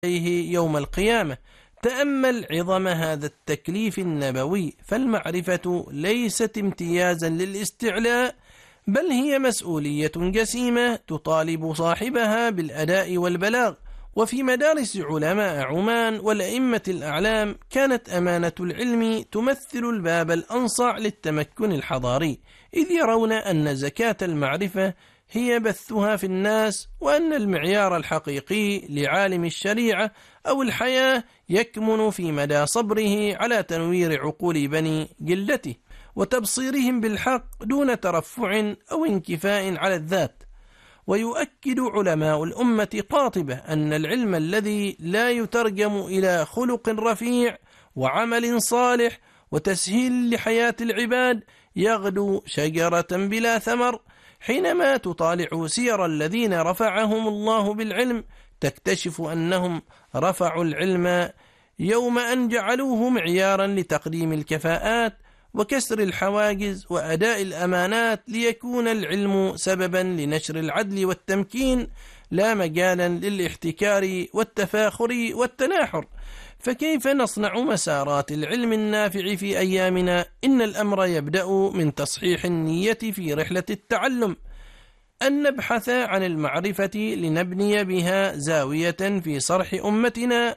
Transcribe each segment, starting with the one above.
عليه يوم القيامة. تأمل عظم هذا التكليف النبوي، فالمعرفة ليست امتيازا للاستعلاء، بل هي مسؤولية جسيمة تطالب صاحبها بالأداء والبلاغ. وفي مدارس علماء عمان والأئمة الأعلام كانت أمانة العلم تمثل الباب الأنصع للتمكن الحضاري، إذ يرون أن زكاة المعرفة هي بثها في الناس، وأن المعيار الحقيقي لعالم الشريعة أو الحياة يكمن في مدى صبره على تنوير عقول بني جلدته وتبصيرهم بالحق دون ترفع أو انكفاء على الذات. ويؤكد علماء الأمة قاطبة أن العلم الذي لا يترجم إلى خلق رفيع وعمل صالح وتسهيل لحياة العباد يغدو شجرة بلا ثمر. حينما تطالع سير الذين رفعهم الله بالعلم تكتشف أنهم رفعوا العلم يوم أن جعلوه معيارا لتقديم الكفاءات وكسر الحواجز وأداء الأمانات، ليكون العلم سببا لنشر العدل والتمكين، لا مجالا للاحتكار والتفاخر والتناحر. فكيف نصنع مسارات العلم النافع في أيامنا؟ إن الأمر يبدأ من تصحيح النية في رحلة التعلم، أن نبحث عن المعرفة لنبني بها زاوية في صرح أمتنا،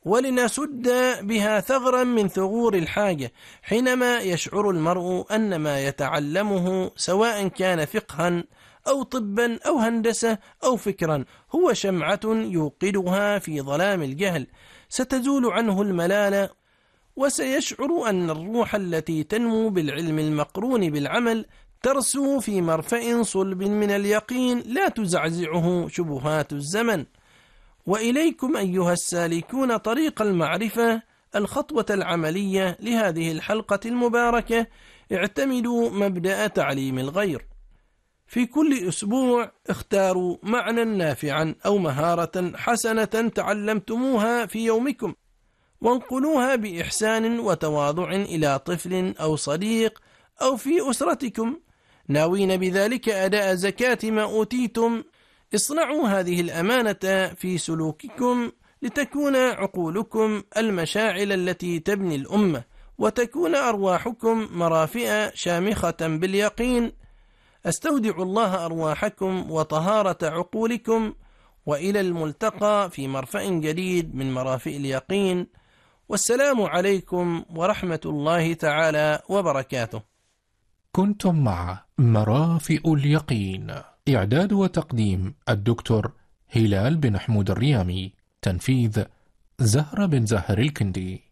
ولنسد بها ثغرا من ثغور الحاجة. حينما يشعر المرء أن ما يتعلمه سواء كان فقها أو طبا أو هندسة أو فكرا هو شمعة يوقدها في ظلام الجهل، ستزول عنه الملالة، وسيشعر أن الروح التي تنمو بالعلم المقرون بالعمل ترسو في مرفأ صلب من اليقين لا تزعزعه شبهات الزمن. وإليكم أيها السالكون طريق المعرفة الخطوة العملية لهذه الحلقة المباركة، اعتمدوا مبدأ تعليم الغير. في كل أسبوع اختاروا معنى نافعا أو مهارة حسنة تعلمتموها في يومكم، وانقلوها بإحسان وتواضع إلى طفل أو صديق أو في أسرتكم، ناوين بذلك أداء زكاة ما أوتيتم. اصنعوا هذه الأمانة في سلوككم لتكون عقولكم المشاعل التي تبني الأمة، وتكون أرواحكم مرافئ شامخة باليقين. أستودع الله أرواحكم وطهارة عقولكم، وإلى الملتقى في مرفأ جديد من مرافئ اليقين. والسلام عليكم ورحمة الله تعالى وبركاته. كنتم مع مرافئ اليقين، إعداد وتقديم الدكتور هلال بن حمود الريامي، تنفيذ زهرة بن زهر الكندي.